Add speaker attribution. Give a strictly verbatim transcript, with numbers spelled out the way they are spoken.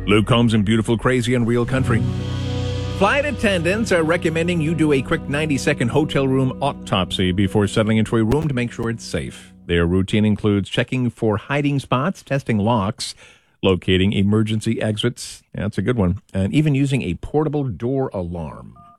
Speaker 1: Luke Combs in beautiful, crazy, and real country. Flight attendants are recommending you do a quick ninety-second hotel room autopsy before settling into a room to make sure it's safe. Their routine includes checking for hiding spots, testing locks, locating emergency exits. That's a good one. And even using a portable door alarm.